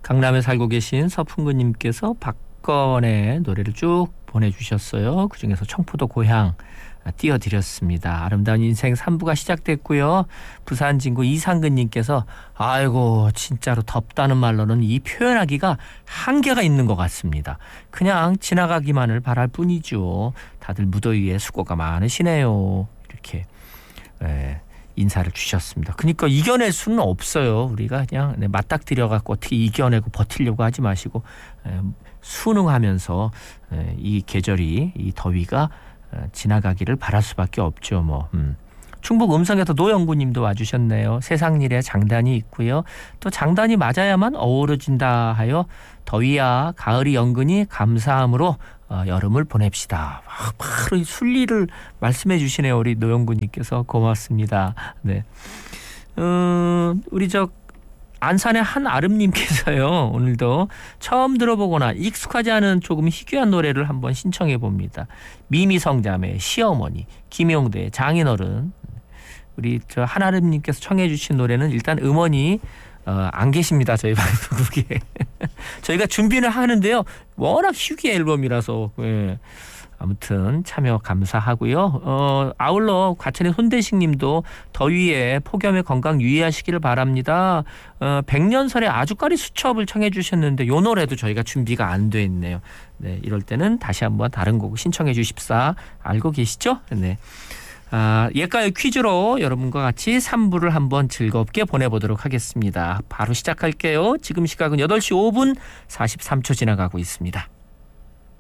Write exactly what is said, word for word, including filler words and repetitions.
강남에 살고 계신 서풍근님께서 박건의 노래를 쭉 보내주셨어요. 그중에서 청포도 고향 띄워드렸습니다. 아름다운 인생 삼 부가 시작됐고요. 부산 진구 이상근님께서 아이고 진짜로 덥다는 말로는 이 표현하기가 한계가 있는 것 같습니다. 그냥 지나가기만을 바랄 뿐이죠. 다들 무더위에 수고가 많으시네요. 이렇게 예, 인사를 주셨습니다. 그러니까 이겨낼 수는 없어요. 우리가 그냥 네, 맞닥뜨려갖고 어떻게 이겨내고 버티려고 하지 마시고 예, 순응하면서 예, 이 계절이 이 더위가 지나가기를 바랄 수밖에 없죠. 뭐 음. 충북 음성에서 노영구님도 와주셨네요. 세상 일에 장단이 있고요. 또 장단이 맞아야만 어우러진다 하여 더위야 가을이 연근히 감사함으로 어, 여름을 보냅시다. 아, 바로 이 순리를 말씀해 주시네요. 우리 노영구님께서 고맙습니다. 네, 어, 우리 저 안산의 한아름님께서요. 오늘도 처음 들어보거나 익숙하지 않은 조금 희귀한 노래를 한번 신청해 봅니다. 미미성자매, 시어머니, 김용대, 장인어른. 우리 저 한아름님께서 청해 주신 노래는 일단 음원이 어, 안 계십니다. 저희 방송국에. 저희가 준비를 하는데요. 워낙 희귀 앨범이라서 예. 아무튼 참여 감사하고요. 어, 아울러 과천의 손대식님도 더위에 폭염에 건강 유의하시기를 바랍니다. 어, 백년설의 아주까리 수첩을 청해 주셨는데 이 노래도 저희가 준비가 안 돼 있네요. 네, 이럴 때는 다시 한번 다른 곡 신청해 주십사. 알고 계시죠? 네. 아, 예가요 퀴즈로 여러분과 같이 삼 부를 한번 즐겁게 보내보도록 하겠습니다. 바로 시작할게요. 지금 시각은 여덟 시 오 분 사십삼 초 지나가고 있습니다.